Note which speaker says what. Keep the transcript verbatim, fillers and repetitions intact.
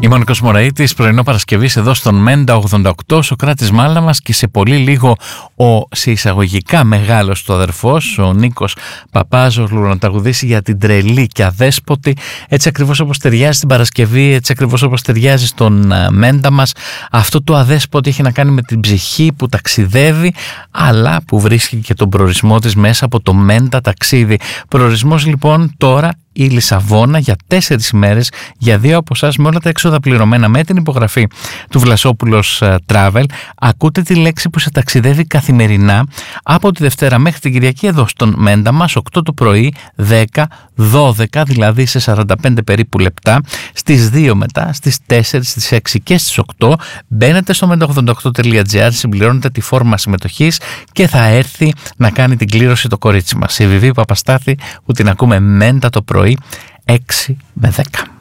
Speaker 1: Είμαι ο Νίκος Μωραΐτης, πρωινό Παρασκευής εδώ στον Μέντα ογδόντα οκτώ, Σοκράτης Μάλαμας, και σε πολύ λίγο ο σε εισαγωγικά μεγάλος του αδερφός, ο Νίκος Παπάζογλου, να τραγουδήσει για την τρελή και αδέσποτη, έτσι ακριβώς όπως ταιριάζει στην Παρασκευή, έτσι ακριβώς όπως ταιριάζει στον Μέντα μας. Αυτό το αδέσποτη έχει να κάνει με την ψυχή που ταξιδεύει, αλλά που βρίσκει και τον προορισμό της μέσα από το Μέντα ταξίδι. Προορισμός λοιπόν τώρα η Λισαβόνα για τέσσερις ημέρες για δύο από εσάς, με όλα τα έξοδα πληρωμένα, με την υπογραφή του Βλασόπουλος Travel. Ακούτε τη λέξη που σε ταξιδεύει καθημερινά από τη Δευτέρα μέχρι την Κυριακή εδώ στον Μέντα μας, οκτώ το πρωί, δέκα, δώδεκα, δηλαδή σε σαράντα πέντε περίπου λεπτά, στις δύο μετά, στις τέσσερις, στις έξι και στις οκτώ. Μπαίνετε στο μέντα ογδόντα οκτώ τελεία τζι άρ, συμπληρώνετε τη φόρμα συμμετοχής και θα έρθει να κάνει την κλήρωση το κορίτσι μας, η Βιβί Παπαστάθη, που την ακούμε Μέντα το πρωί έξι με δέκα.